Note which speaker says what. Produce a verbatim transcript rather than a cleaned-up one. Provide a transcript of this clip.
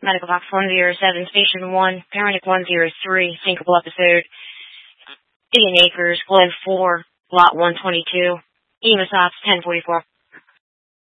Speaker 1: Medical Box one zero seven, Station one, Paranic one zero three, Syncable Episode, Indian Acres, Glen four, Lot one twenty-two, E M A S Ops ten forty-four.